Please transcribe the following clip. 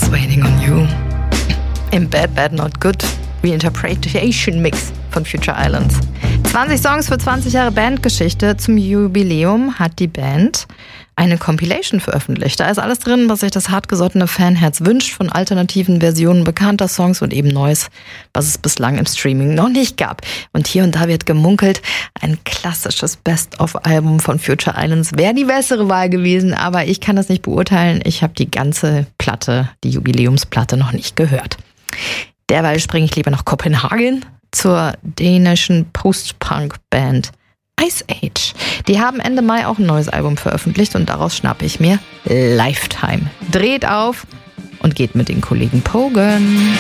Islands, Waiting on You. Im Bad Bad Not Good Reinterpretation Mix von Future Islands. 20 Songs für 20 Jahre Bandgeschichte. Zum Jubiläum hat die Band eine Compilation veröffentlicht. Da ist alles drin, was sich das hartgesottene Fanherz wünscht, von alternativen Versionen bekannter Songs und eben Neues, was es bislang im Streaming noch nicht gab. Und hier und da wird gemunkelt, ein klassisches Best-of-Album von Future Islands wäre die bessere Wahl gewesen, aber ich kann das nicht beurteilen. Ich habe die ganze Platte, die Jubiläumsplatte, noch nicht gehört. Derweil springe ich lieber nach Kopenhagen zur dänischen Post-Punk-Band Ice Age. Die haben Ende Mai auch ein neues Album veröffentlicht und daraus schnappe ich mir Lifetime. Dreht auf und geht mit den Kollegen pogen.